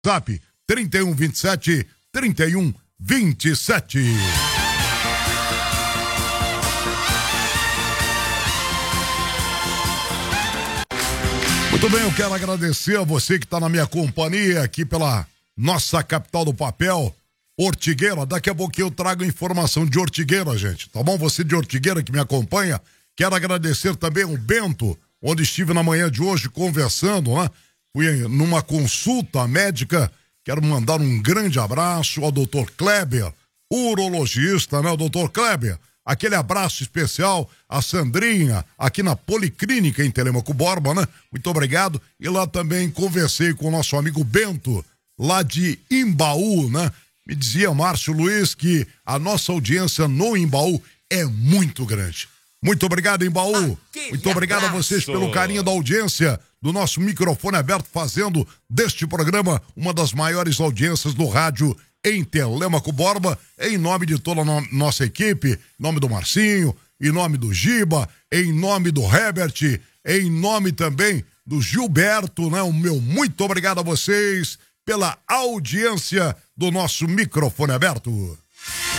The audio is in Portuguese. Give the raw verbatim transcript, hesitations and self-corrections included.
Zap trinta e um, vinte e sete, trinta e um, vinte e sete. Muito bem, eu quero agradecer a você que está na minha companhia aqui pela nossa capital do papel, Ortigueira. Daqui a pouquinho eu trago informação de Ortigueira, gente, tá bom? Você de Ortigueira que me acompanha, quero agradecer também o Bento, onde estive na manhã de hoje conversando, né? Fui numa consulta médica. Quero mandar um grande abraço ao doutor Kleber, urologista, né, o doutor Kleber? Aquele abraço especial à Sandrinha, aqui na Policlínica em Telêmaco Borba, né? Muito obrigado. E lá também conversei com o nosso amigo Bento, lá de Imbaú, né? Me dizia Márcio Luiz que a nossa audiência no Imbaú é muito grande. Muito obrigado, Imbaú. Aquele Muito obrigado abraço. a vocês pelo carinho da audiência do nosso microfone aberto, fazendo deste programa uma das maiores audiências do rádio em Telêmaco Borba, em nome de toda a no- nossa equipe, em nome do Marcinho, em nome do Giba, em nome do Herbert, em nome também do Gilberto, né? O meu muito obrigado a vocês pela audiência do nosso microfone aberto.